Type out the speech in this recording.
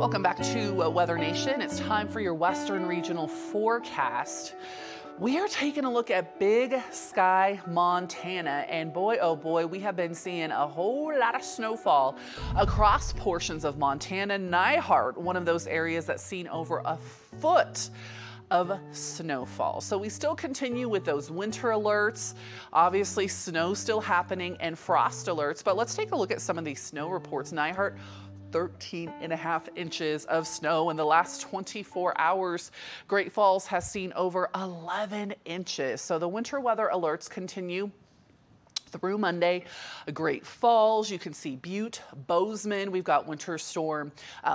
Welcome back to Weather Nation. It's time for your Western Regional Forecast. We are taking a look at Big Sky, Montana, and boy, oh boy, we have been seeing a whole lot of snowfall across portions of Montana. Nyhart, one of those areas that's seen over a foot of snowfall. So we still continue with those winter alerts, obviously snow still happening, and frost alerts, but let's take a look at some of these snow reports. Nyhart, 13.5 inches of snow in the last 24 hours. Great Falls has seen over 11 inches. So the winter weather alerts continue through Monday. Great Falls, you can see Butte, Bozeman, we've got winter storm